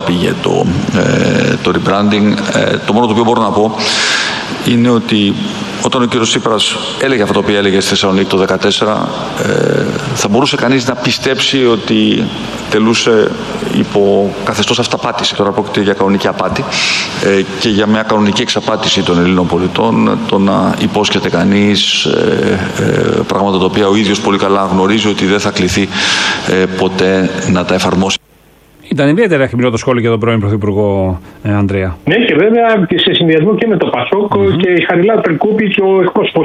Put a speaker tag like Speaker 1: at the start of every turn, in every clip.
Speaker 1: πήγε το rebranding. Το μόνο το οποίο μπορώ να πω είναι ότι όταν ο κύριος Τσίπρας έλεγε αυτό το οποίο έλεγε στη Θεσσαλονίκη το 2014, θα μπορούσε κανείς να πιστέψει ότι τελούσε υπό καθεστώς αυταπάτηση. Τώρα πρόκειται για κανονική απάτη και για μια κανονική εξαπάτηση των Ελλήνων πολιτών, το να υπόσχεται κανείς πράγματα τα οποία ο ίδιος πολύ καλά γνωρίζει ότι δεν θα κληθεί ποτέ να τα εφαρμόσει.
Speaker 2: Ήταν ιδιαίτερα χειμερό το σχόλιο για τον πρώην Πρωθυπουργό Ανδρέα.
Speaker 3: Ναι, και βέβαια σε συνδυασμό και με το Πασόκ και η Χαριλάου Τρικούπη και ο εκπρόσωπος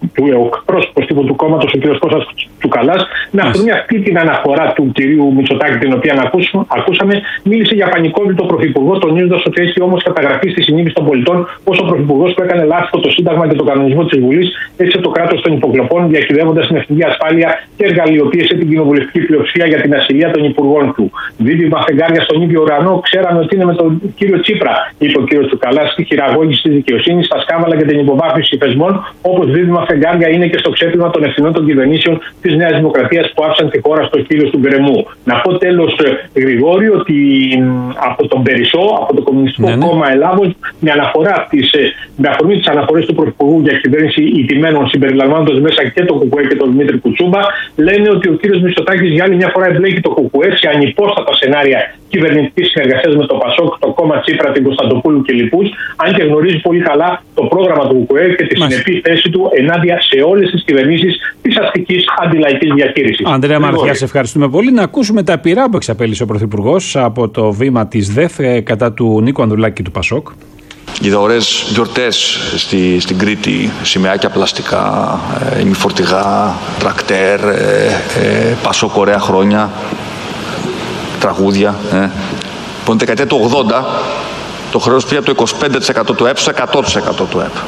Speaker 3: τύπου του κόμματος, ο κ. Κώστας Τσουκαλάς, να βρουν αυτή την αναφορά του κυρίου Μητσοτάκη, την οποία ακούσαμε. Μίλησε για πανικόβλητο πρωθυπουργό, τονίζοντας ότι έχει όμως καταγραφεί στη συνείδηση των πολιτών ως ο πρωθυπουργός που έκανε λάθος το Σύνταγμα και τον κανονισμό της Βουλής, έτσι το κράτος των υποκλοπών, διακυβεύοντας την εθνική ασφάλεια και εργαλειοποίησε την κοινοβουλευτική πλειοψηφία για την ασυλία των υπουργών του. Δίδυμα φεγγάρια στον ίδιο ουρανό, ξέραμε ότι είναι με τον κύριο Τσίπρα, είπε ο κύριο Τσουκαλάς, στη χειραγώγηση της δικαιοσύνης, στα σκάνδαλα και την υποβάθμιση θεσμών, όπως δίδυμα φεγγάρια είναι και στο ξέπλυμα των ευθυνών των κυβερνήσεων της Νέας Δημοκρατίας που άφησαν τη χώρα στο χείλος του γκρεμού. Να πω τέλος, Γρηγόρη, ότι από τον Περισσό, από το Κομμουνιστικό Κόμμα Ελλάδος, με αφορμή τις αναφορές του Πρωθυπουργού για κυβέρνηση ηττημένων, συμπεριλαμβάνοντας μέσα και τον ΚΚΕ και τον Δημήτρη Κουτσούμπα, λένε ότι ο κύριος Μητσοτάκης για άλλη μια φορά εμπλέκει το ΚΚΕ σε ανυπόστατα σενάρια κυβερνητικής συνεργασίας με το Πασόκ, το κόμμα Τσίπρα, την Κωνσταντοπούλου και λοιπούς, αν και γνωρίζει πολύ καλά το πρόγραμμα του ΚΚΕ και τη συνεπή θέση του ενάντια σε όλες τις κυβερνήσεις της αστικής αντιλαϊκής διαχείρισης.
Speaker 2: Αντρέα Μαρθιά, σε ευχαριστούμε πολύ. Να ακούσουμε τα πειρά που εξαπέλυσε ο Πρωθυπουργός από το βήμα της ΔΕΘ κατά του Νίκου Ανδρουλάκη και του Πασόκ.
Speaker 1: Είδα ωραίες γιορτές στην Κρήτη, σημαίακια πλαστικά, ημιφορτηγά, τρακτέρ, Πασόκ ωραία χρόνια, τραγούδια. Λοιπόν, τη δεκαετία του 80 το χρέος πήγε από το 25% του ΕΠ στο 100% του ΕΠ.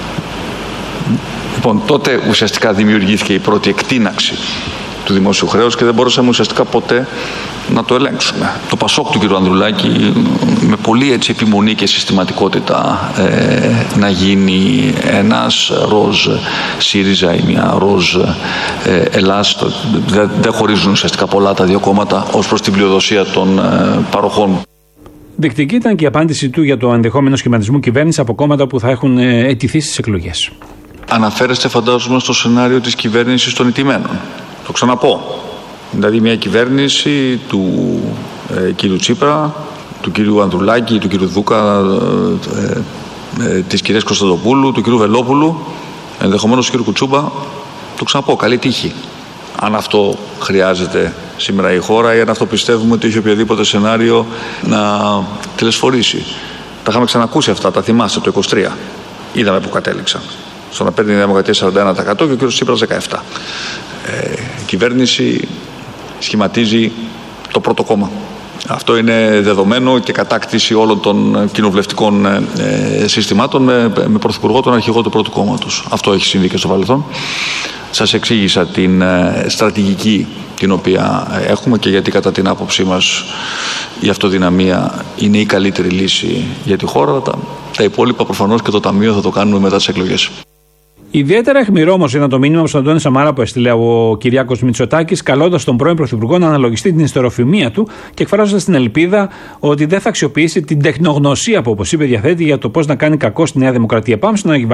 Speaker 1: Λοιπόν, τότε ουσιαστικά δημιουργήθηκε η πρώτη εκτείναξη του δημόσιου χρέους και δεν μπορούσαμε ουσιαστικά ποτέ να το ελέγξουμε. Το Πασόκ του κ. Ανδρουλάκη με πολύ επιμονή και συστηματικότητα να γίνει ένας ροζ ΣΥΡΙΖΑ ή μια ροζ Ελλάς. Δεν χωρίζουν ουσιαστικά πολλά τα δύο κόμματα ως προς την πλειοδοσία των παροχών.
Speaker 2: Δεκτική ήταν και η απάντησή του για το ενδεχόμενο σχηματισμό κυβέρνηση από κόμματα που θα έχουν αιτηθεί στις εκλογές.
Speaker 1: Αναφέρεστε, φαντάζομαι, στο σενάριο της κυβέρνησης των ηττημένων. Το ξαναπώ. Δηλαδή μια κυβέρνηση του κύριου Τσίπρα, του κύριου Ανδρουλάκη, του κύριου Δούκα, της κυρίας Κωνσταντοπούλου, του κύριου Βελόπουλου, ενδεχομένως του κύριου Κουτσούμπα. Το ξαναπώ, καλή τύχη. Αν αυτό χρειάζεται σήμερα η χώρα ή αν αυτό πιστεύουμε ότι έχει οποιοδήποτε σενάριο να τελεσφορήσει. Τα είχαμε ξανακούσει αυτά, τα θυμάστε, το 23. Είδαμε που κατέληξαν. Στο να παίρνει η Δημοκρατία 41% και ο κύριος Τσίπρας 17%. Η κυβέρνηση σχηματίζει το πρώτο κόμμα. Αυτό είναι δεδομένο και κατάκτηση όλων των κοινοβουλευτικών συστημάτων με πρωθυπουργό τον αρχηγό του πρώτου κόμματος. Αυτό έχει συμβεί και στο παρελθόν. Σας εξήγησα την στρατηγική την οποία έχουμε και γιατί κατά την άποψή μας η αυτοδυναμία είναι η καλύτερη λύση για τη χώρα. Τα υπόλοιπα προφανώς και το Ταμείο θα το κάνουμε μετά τις εκλογές.
Speaker 2: Ιδιαίτερα αιχμηρό όμως ήταν το μήνυμα στον Αντώνη Σαμαρά που έστειλε ο Κυριάκος Μητσοτάκης, καλώντας τον πρώην Πρωθυπουργό να αναλογιστεί την ιστεροφημία του και εκφράζοντας την ελπίδα ότι δεν θα αξιοποιήσει την τεχνογνωσία που, όπως είπε, διαθέτει για το πώς να κάνει κακό στη Νέα Δημοκρατία. Πάμε στον